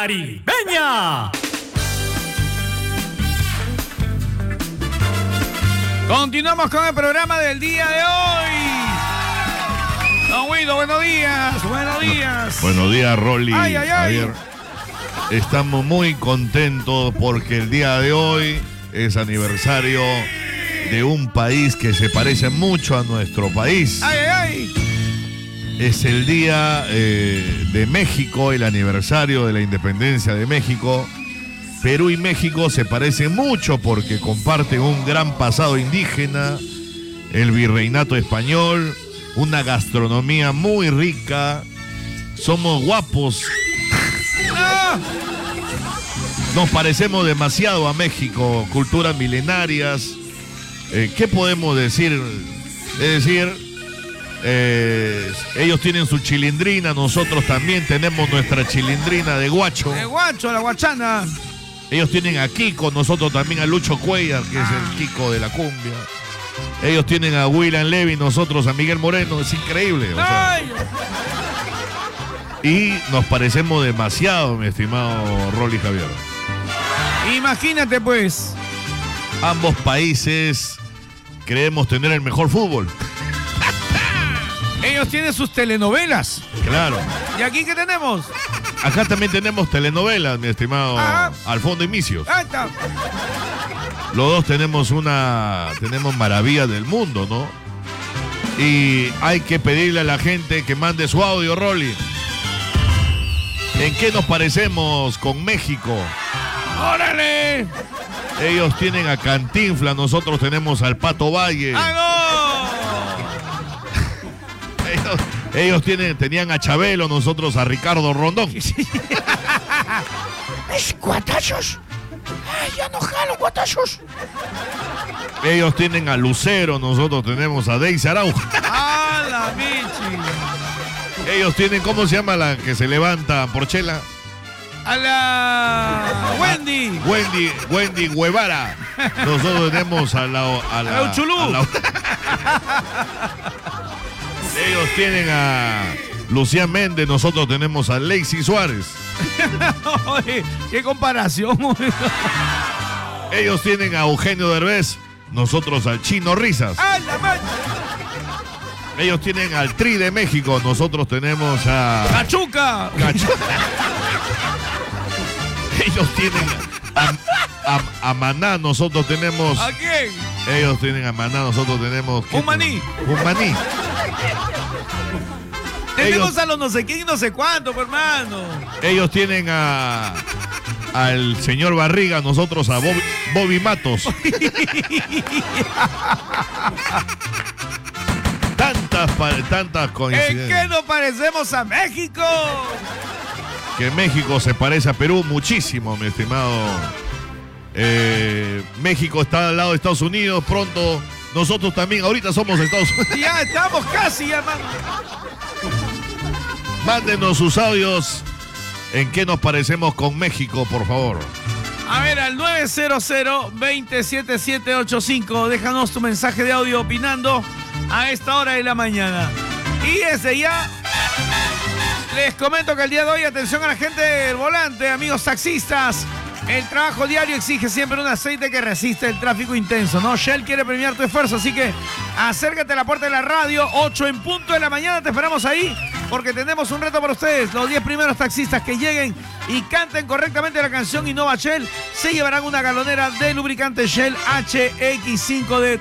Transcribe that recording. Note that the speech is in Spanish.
Caribeña. Continuamos con el programa del día de hoy. Don Guido, buenos días. Buenos días. Buenos días, Rolly. Ay. Javier. Estamos muy contentos porque el día de hoy es aniversario de un país que se parece mucho a nuestro país. Es el día de México, el aniversario de la independencia de México. Perú y México se parecen mucho porque comparten un gran pasado indígena, el virreinato español, una gastronomía muy rica, somos guapos. Nos parecemos demasiado a México, culturas milenarias. ¿Qué podemos decir? Es decir, ellos tienen su chilindrina, nosotros también tenemos nuestra chilindrina de guacho. De guacho, la guachana. Ellos tienen a Kiko, nosotros también a Lucho Cuellar, que es el Kiko de la cumbia. Ellos tienen a William Levy, nosotros a Miguel Moreno, es increíble. O sea. Y nos parecemos demasiado, mi estimado Rolly Javier. Imagínate pues. Ambos países creemos tener el mejor fútbol. Ellos tienen sus telenovelas. Claro. ¿Y aquí qué tenemos? Acá también tenemos telenovelas, mi estimado Alfonso Misios. Está. Los dos tenemos maravillas del mundo, ¿no? Y hay que pedirle a la gente que mande su audio, Rolly. ¿En qué nos parecemos con México? ¡Órale! Ellos tienen a Cantinflas, nosotros tenemos al Pato Valle. Ellos tenían a Chabelo, nosotros a Ricardo Rondón. ¡Es guatachos! ¡Ay, ya no jalo, guatachos! Ellos tienen a Lucero, nosotros tenemos a Deisy Araujo. ¡Ah, la Michi! Ellos tienen, ¿cómo se llama la que se levanta Porchela? A la Wendy Guevara. Nosotros tenemos a la Uchulú. Ellos tienen a Lucía Méndez, nosotros tenemos a Lacey Suárez. Oye, qué comparación. Ellos tienen a Eugenio Derbez, nosotros al Chino Risas. Ellos tienen al Tri de México, nosotros tenemos a ¡Cachuca! Ellos tienen a Maná, nosotros tenemos... ¿A quién? Ellos tienen a Maná, nosotros tenemos... Un maní. Tenemos a los no sé quién y no sé cuánto, hermano. Ellos tienen al señor Barriga, nosotros a Bobby Matos. Tantas coincidencias. ¿En qué nos parecemos a México? Que México se parece a Perú muchísimo, mi estimado. México está al lado de Estados Unidos, pronto nosotros también, ahorita somos Estados Unidos. Ya estamos casi, hermano. Mándenos sus audios. ¿En qué nos parecemos con México, por favor? A ver, al 900-277-85. Déjanos tu mensaje de audio opinando a esta hora de la mañana. Y desde ya les comento que el día de hoy, atención a la gente del volante, amigos taxistas. El trabajo diario exige siempre un aceite que resiste el tráfico intenso, ¿no? Shell quiere premiar tu esfuerzo, así que acércate a la puerta de la radio, 8 en punto de la mañana, te esperamos ahí, porque tenemos un reto para ustedes. Los 10 primeros taxistas que lleguen y canten correctamente la canción Innova Shell se llevarán una galonera de lubricante Shell HX5 de